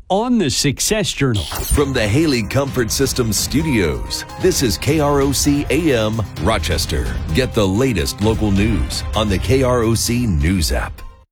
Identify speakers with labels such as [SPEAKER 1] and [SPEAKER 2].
[SPEAKER 1] on the Success Journal.
[SPEAKER 2] From the Haley Comfort Systems studios, this is KROC AM Rochester. Get the latest local news on the KROC News app.